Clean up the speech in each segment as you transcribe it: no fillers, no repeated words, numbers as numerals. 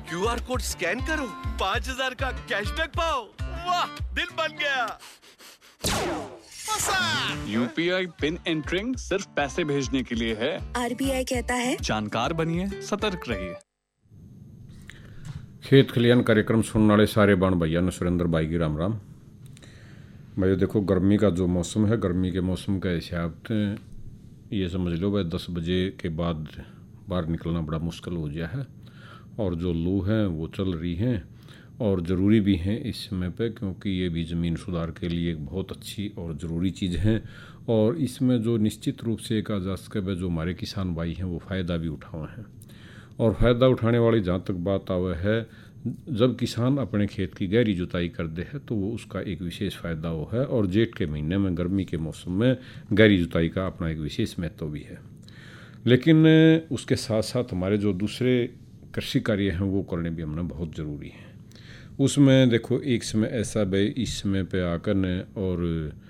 QR code scan करो, 5,000 का cashback पाओ। वाह, दिल बन गया। यूपीआई पिन एंटरिंग सिर्फ पैसे भेजने के लिए है। आरबीआई कहता है जानकार बनिए, सतर्क रहिए। खेत खलियान कार्यक्रम सुनने वाले सारे बाण भैया ने सुरेंद्र भाई की राम राम। भाई देखो, गर्मी का जो मौसम है, गर्मी के मौसम का हिसाब से ये समझ लो भाई 10 बजे के बाद बाहर निकलना बड़ा मुश्किल हो गया है। और जो लू हैं वो चल रही हैं और ज़रूरी भी हैं इस समय पे, क्योंकि ये भी ज़मीन सुधार के लिए एक बहुत अच्छी और ज़रूरी चीज़ है। और इसमें जो निश्चित रूप से एक आज़ाद के जो हमारे किसान भाई हैं वो फ़ायदा भी उठाए हैं। और फ़ायदा उठाने वाली जहाँ तक बात आवे है, जब किसान अपने खेत की गहरी जुताई करते हैं तो वो उसका एक विशेष फ़ायदा वो है। और जेठ के महीने में, गर्मी के मौसम में गहरी जुताई का अपना एक विशेष महत्व भी है। लेकिन उसके साथ साथ हमारे जो दूसरे कृषि कार्य हैं वो करने भी हमने बहुत ज़रूरी हैं। उसमें देखो, एक समय ऐसा भाई इस समय पे आकर ने और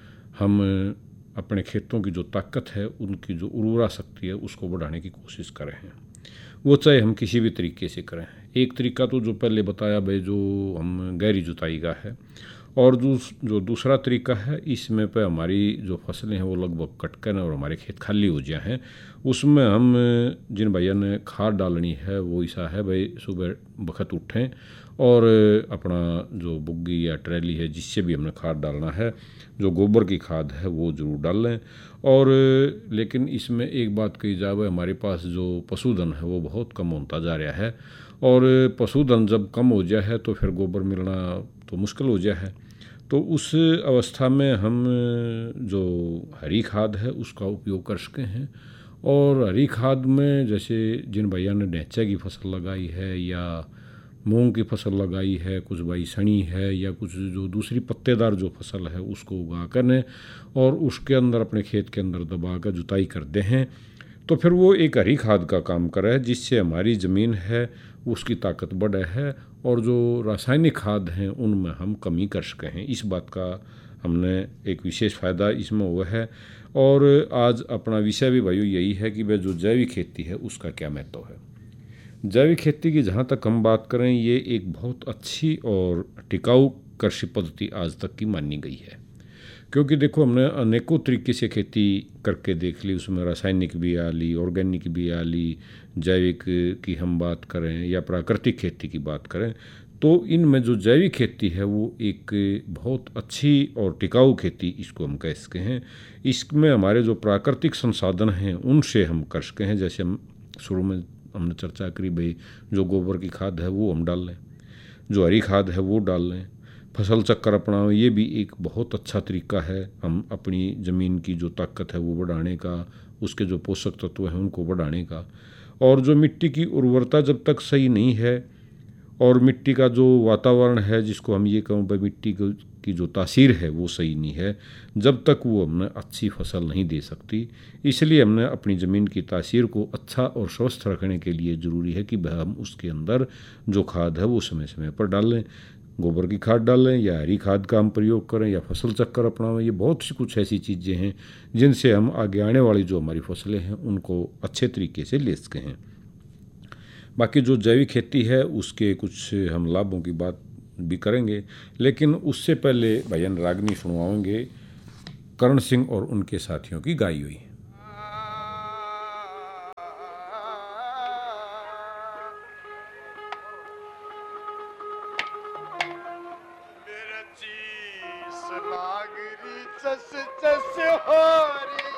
हम अपने खेतों की जो ताकत है, उनकी जो उर्वरा शक्ति है, उसको बढ़ाने की कोशिश कर रहे हैं। वो चाहे हम किसी भी तरीके से करें। एक तरीका तो जो पहले बताया भाई, जो हम गहरी जुताई का है। और जो दूसरा तरीका है, इसमें पे हमारी जो फसलें हैं वो लगभग कटकर और हमारे खेत खाली हो जाए हैं, उसमें हम जिन भैया ने खाद डालनी है वो ऐसा है भाई, सुबह वक्त उठें और अपना जो बुग्गी या ट्रैली है जिससे भी हमने खाद डालना है, जो गोबर की खाद है वो ज़रूर डाल लें। और लेकिन इसमें एक बात कही जाए, हमारे पास जो पशुधन है वो बहुत कम होता जा रहा है। और पशुधन जब कम हो जाए है तो फिर गोबर मिलना तो मुश्किल हो जाए है। तो उस अवस्था में हम जो हरी खाद है उसका उपयोग कर सके हैं। और हरी खाद में जैसे जिन भैया ने ढेंचा की फसल लगाई है या मूंग की फसल लगाई है, कुछ भाई सनी है या कुछ जो दूसरी पत्तेदार जो फसल है उसको उगा कर ने और उसके अंदर अपने खेत के अंदर दबा कर जुताई करते हैं, तो फिर वो एक हरी खाद का काम करे, जिससे हमारी ज़मीन है उसकी ताकत बढ़े है। और जो रासायनिक खाद हैं उनमें हम कमी कर सके हैं। इस बात का हमने एक विशेष फ़ायदा इसमें हुआ है। और आज अपना विषय भी भाई यही है कि भाई जो जैविक खेती है उसका क्या महत्व है। जैविक खेती की जहाँ तक हम बात करें, ये एक बहुत अच्छी और टिकाऊ कृषि पद्धति आज तक की मानी गई है। क्योंकि देखो, हमने अनेकों तरीके से खेती करके देख ली, उसमें रासायनिक भी आ ली, ऑर्गेनिक भी आ ली, जैविक की हम बात करें या प्राकृतिक खेती की बात करें, तो इनमें जो जैविक खेती है वो एक बहुत अच्छी और टिकाऊ खेती इसको हम कह सकते हैं। इसमें हमारे जो प्राकृतिक संसाधन हैं उनसे हम कर सके हैं। जैसे हम शुरू में हमने चर्चा करी भाई, जो गोबर की खाद है वो हम डाल लें, जो हरी खाद है वो डाल लें, फसल चक्कर अपनाओ, ये भी एक बहुत अच्छा तरीका है हम अपनी ज़मीन की जो ताकत है वो बढ़ाने का, उसके जो पोषक तत्व हैं उनको बढ़ाने का। और जो मिट्टी की उर्वरता जब तक सही नहीं है और मिट्टी का जो वातावरण है, जिसको हम ये कहूँ भाई मिट्टी की जो तासीर है वो सही नहीं है, जब तक वो हमें अच्छी फसल नहीं दे सकती। इसलिए हमने अपनी ज़मीन की तासीर को अच्छा और स्वस्थ रखने के लिए ज़रूरी है कि हम उसके अंदर जो खाद है वो समय समय पर डालें, गोबर की खाद डालें या हरी खाद का हम प्रयोग करें या फसल चक्कर अपनाएं। ये बहुत सी कुछ ऐसी चीज़ें हैं जिनसे हम आगे आने वाली जो हमारी फसलें हैं उनको अच्छे तरीके से ले सके हैं। बाकी जो जैविक खेती है उसके कुछ हम लाभों की बात भी करेंगे, लेकिन उससे पहले भजन रागनी सुनवाएंगे करण सिंह और उनके साथियों की गाई हुई। चस चस हो रे